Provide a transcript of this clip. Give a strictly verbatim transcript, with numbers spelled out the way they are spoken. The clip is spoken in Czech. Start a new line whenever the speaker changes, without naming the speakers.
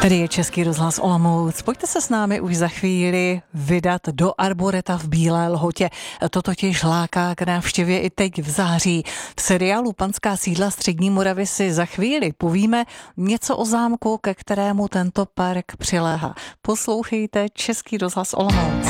Tady je Český rozhlas Olomouc. Pojďte se s námi už za chvíli vydat do Arboreta v Bílé Lhotě. To totiž láká k návštěvě i teď v září. V seriálu Panská sídla Střední Moravy si za chvíli povíme něco o zámku, ke kterému tento park přiléhá. Poslouchejte Český rozhlas Olomouc.